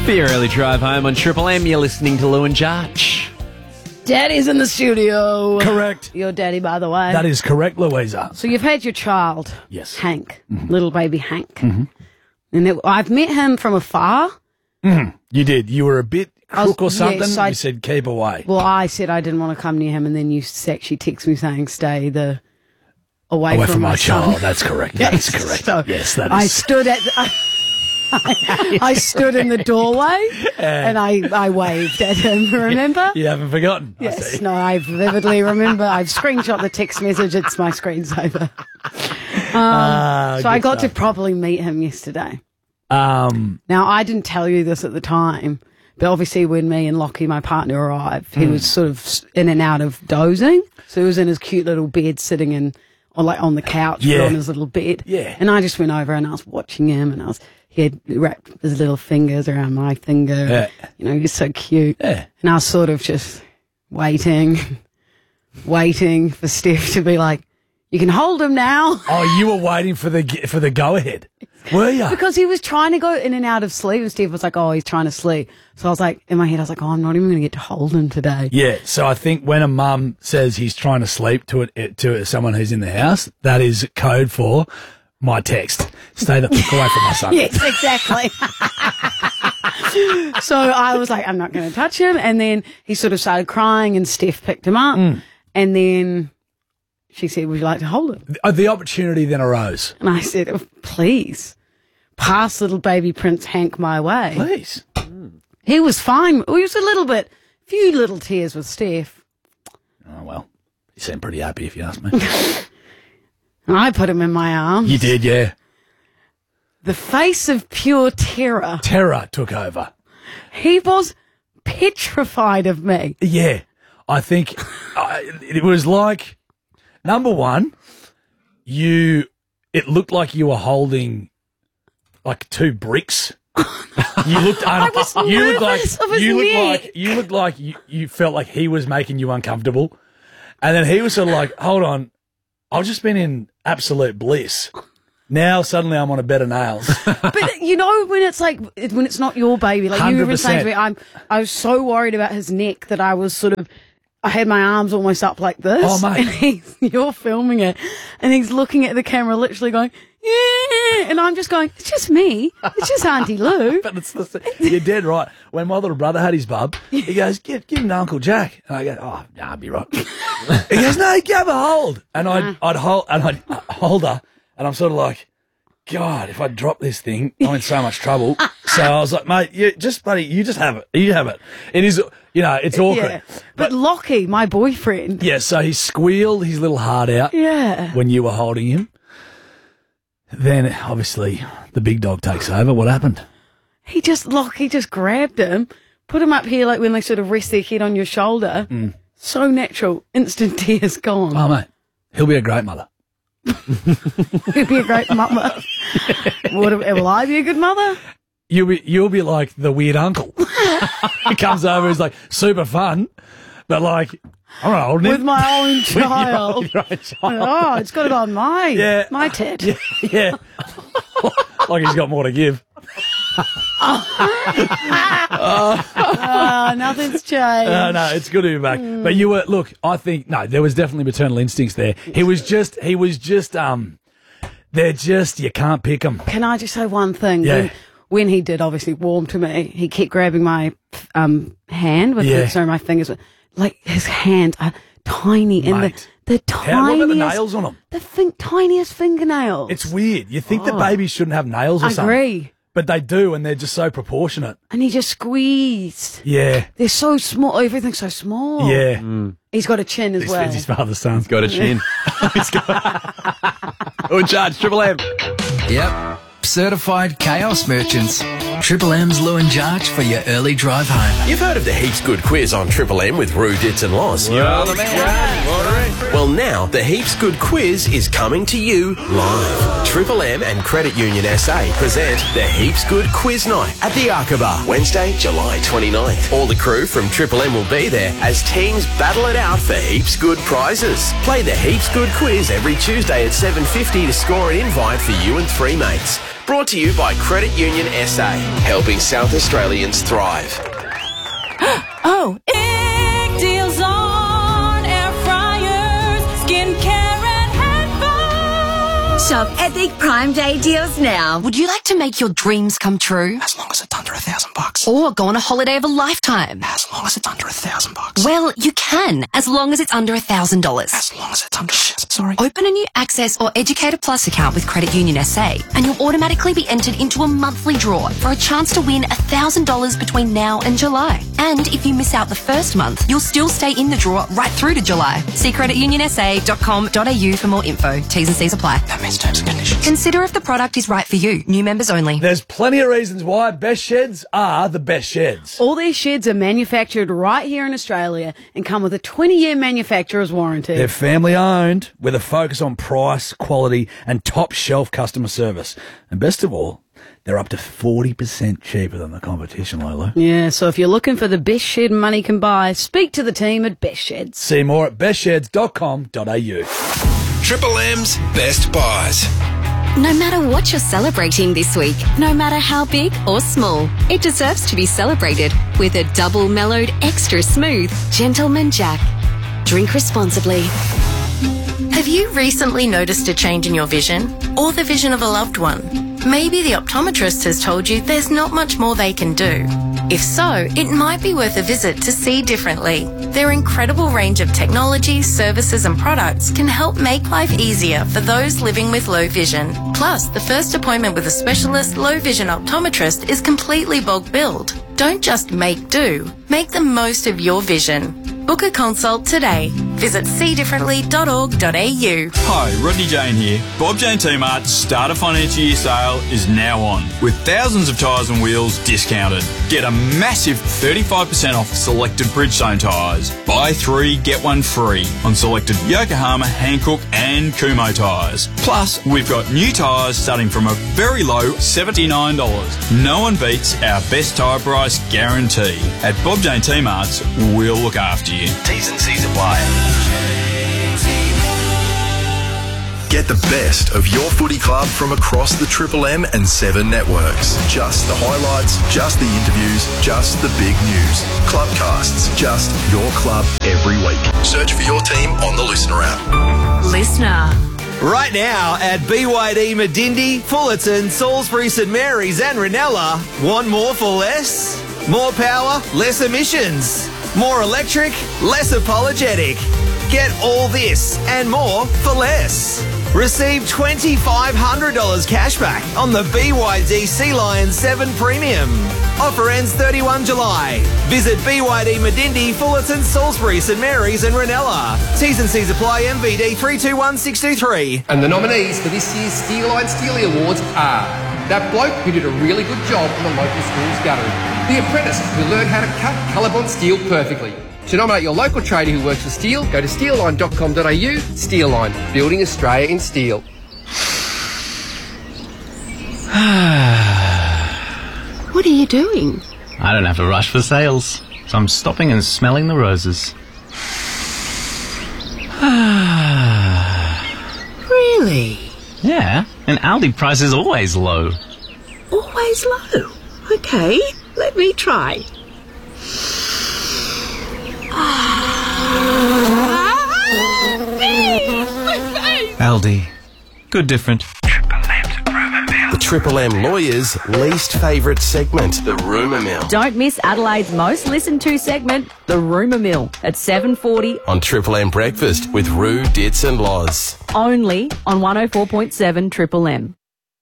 For your early drive home on Triple M, you're listening to Lou and Jarch. Daddy's in the studio. Correct. Your daddy, by the way. That is correct, Louisa. So you've had your child. Yes. Hank. Little baby Hank. And I've met him from afar. You did. You were a bit crook or something. yes, You said keep away. Well, I said I didn't want to come near him, and then you actually text me saying stay away from my son. child. That's correct. That's correct. So yes, that is. I stood at I stood in the doorway and I waved at him, remember? You haven't forgotten. I Yes, see. no, I vividly remember. I've screenshot the text message. It's my screensaver. So I got to properly meet him yesterday. Now, I didn't tell you this at the time, but obviously when me and Lockie, my partner, arrived, he was sort of in and out of dozing. So he was in his cute little bed sitting on the couch Yeah. on his little bed. Yeah. And I just went over and I was watching him, and he had wrapped his little fingers around my finger. Yeah. You know, he's so cute. Yeah. And I was sort of just waiting for Steph to be like, you can hold him now. Oh, you were waiting for the go ahead, were you? Because he was trying to go in and out of sleep, and Steph was like, oh, he's trying to sleep. So I was like, in my head, I was like, oh, I'm not even going to get to hold him today. Yeah. So I think when a mum says he's trying to sleep to someone who's in the house, that is code for my text. Stay the fuck away from my son. Yes, exactly. So I was like, I'm not going to touch him. And then he sort of started crying, and Steph picked him up. And then she said, would you like to hold him? The opportunity then arose. And I said, oh, please, pass little baby Prince Hank my way. Please. He was fine. He was few little tears with Steph. Oh, well, you seem pretty happy if you ask me. And I put him in my arms. You did, yeah. The face of pure terror. Terror took over. He was petrified of me. Yeah. I think it was like, number one, it looked like you were holding like two bricks. You looked like you felt like he was making you uncomfortable. And then he was sort of like, hold on, I've just been in absolute bliss. Now suddenly I'm on a bed of nails. But you know when it's not your baby, like you were saying to me, I was so worried about his neck that I had my arms almost up like this. Oh, mate. And you're filming it, and he's looking at the camera, literally going, yeah, and I'm just going, it's just me, it's just Auntie Lou. But you're dead right. When my little brother had his bub, he goes, give him to Uncle Jack. And I go, oh, nah, I'll be right. He goes, no, give her a hold. And I'd hold her, and I'm sort of like, God, if I drop this thing, I'm in so much trouble. So I was like, mate, you just have it. You have it. It is, it's awkward. Yeah. But Lockie, my boyfriend. Yeah, so he squealed his little heart out when you were holding him. Then, obviously, the big dog takes over. What happened? Lockie just grabbed him, put him up here like when they sort of rest their head on your shoulder. So natural. Instant tears gone. Oh, mate, he'll be a great mother. He'll be a great mother. Will I be a good mother? You'll be like the weird uncle. He comes over, he's like super fun, but like I'm not holding with him. my own child. Your own child. Oh, it's got to go on my tit. Yeah. Like he's got more to give. Nothing's changed. No, it's good to be back. But I think there was definitely maternal instincts there. He was just they're just, you can't pick them. Can I just say one thing? Yeah. When he did obviously warm to me, he kept grabbing my hand with my fingers. Like his hands are tiny, and the tiniest. What about the nails on them? The tiniest fingernails. It's weird. You think that babies shouldn't have nails or I something. agree. But they do, and they're just so proportionate. And he just squeezed. Yeah. They're so small. Everything's so small. Yeah. He's got a chin as well. He's his father's son. He's got a chin. Lou and Jarch, Triple M. Yep. Certified chaos merchants. Triple M's Lou and Jarch for your early drive home. You've heard of the Heaps Good quiz on Triple M with Roo, Ditz and Loz. You're the man. Well, now the Heaps Good quiz is coming to you live. Triple M and Credit Union SA present the Heaps Good Quiz Night at the Arkaba, Wednesday, July 29th. All the crew from Triple M will be there as teams battle it out for Heaps Good prizes. Play the Heaps Good quiz every Tuesday at 7:50 to score an invite for you and three mates. Brought to you by Credit Union SA, helping South Australians thrive. Oh, big deals on air fryers, skincare and headphones. Shop Epic Prime Day deals now. Would you like to make your dreams come true? As long as it's under $1,000. Or go on a holiday of a lifetime? As long as it's under $1,000. Well, you can, as long as it's under $1,000. As long as it's under... Sorry. Open a new Access or Educator Plus account with Credit Union SA and you'll automatically be entered into a monthly draw for a chance to win $1,000 between now and July. And if you miss out the first month, you'll still stay in the draw right through to July. See creditunionsa.com.au for more info. T's and C's apply. That means terms and conditions. Consider if the product is right for you. New members only. There's plenty of reasons why Best Sheds are the best sheds. All these sheds are manufactured right here in Australia and come with a 20-year manufacturer's warranty. They're family owned with a focus on price, quality and top shelf customer service. And best of all, they're up to 40% cheaper than the competition, Lolo. Yeah, so if you're looking for the best shed money can buy, speak to the team at Best Sheds. See more at bestsheds.com.au. Triple M's Best Buys. No matter what you're celebrating this week, no matter how big or small, it deserves to be celebrated with a double mellowed, extra smooth Gentleman Jack. Drink responsibly. Have you recently noticed a change in your vision or the vision of a loved one? Maybe the optometrist has told you there's not much more they can do. If so, it might be worth a visit to See Differently. Their incredible range of technology, services and products can help make life easier for those living with low vision. Plus, the first appointment with a specialist low vision optometrist is completely bulk billed. Don't just make do, make the most of your vision. Book a consult today. Visit seedifferently.org.au. Hi, Rodney Jane here. Bob Jane T-Mart's start of financial year sale is now on, with thousands of tyres and wheels discounted. Get a massive 35% off selected Bridgestone tyres. Buy 3, get 1 free on selected Yokohama, Hankook and Kumho tyres. Plus, we've got new tyres starting from a very low $79. No one beats our best tyre price guarantee. At Bob Jane T-Mart's, we'll look after you. T's and C's apply. Get the best of your footy club from across the Triple M and 7 networks. Just the highlights, just the interviews, just the big news. Clubcasts, just your club every week. Search for your team on the Listener app. Listener. Right now at BYD Medindi, Fullerton, Salisbury, St Mary's and Ranella. Want more for less? More power, less emissions. More electric, less apologetic. Get all this and more for less. Receive $2,500 cashback on the BYD Sea Lion 7 Premium. Offer ends 31 July. Visit BYD Medindi, Fullerton, Salisbury, St Mary's and Ranella. T's and C's apply. MVD 321623. And the nominees for this year's Steel Line Steely Awards are that bloke who did a really good job in the local school's guttering, the apprentice who learned how to cut Colorbond steel perfectly. To nominate your local tradie who works for steel, go to steelline.com.au. Steel Line, building Australia in steel. What are you doing? I don't have to rush for sales, so I'm stopping and smelling the roses. Really? Yeah, and Aldi price is always low. Always low? Okay, let me try. Aldi. Good different. The Triple M lawyers' least favourite segment, the Rumour Mill. Don't miss Adelaide's most listened to segment, the Rumour Mill, at 7:40 on Triple M Breakfast with Roo, Ditz and Loz. Only on 104.7 Triple M.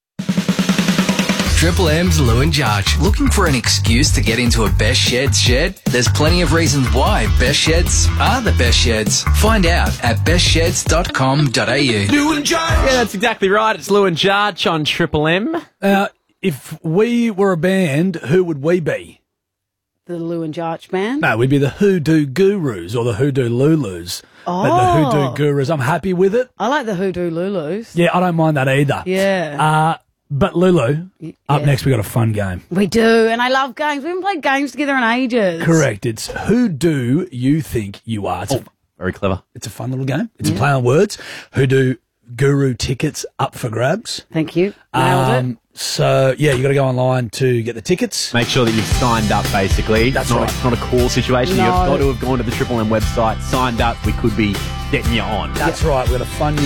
Triple M's Lou and Jarch. Looking for an excuse to get into a Best Sheds shed? There's plenty of reasons why Best Sheds are the best sheds. Find out at bestsheds.com.au. Lou and Jarch. Yeah, that's exactly right. It's Lou and Jarch on Triple M. If we were a band, who would we be? The Lou and Jarch band? No, we'd be the Hoodoo Gurus or the Hoodoo Lulus. Oh. But the Hoodoo Gurus, I'm happy with it. I like the Hoodoo Lulus. Yeah, I don't mind that either. Yeah. But Lulu, up next we got a fun game. We do, and I love games. We haven't played games together in ages. Correct. It's Who Do You Think You Are? It's very clever. It's a fun little game. It's a play on words. Who do Guru tickets up for grabs. Thank you. Nailed it. So, yeah, you got to go online to get the tickets. Make sure that you've signed up, basically. That's not right. It's not a call situation. No. You've got to have gone to the Triple M website, signed up. We could be getting you on. That's right. We're going to fund you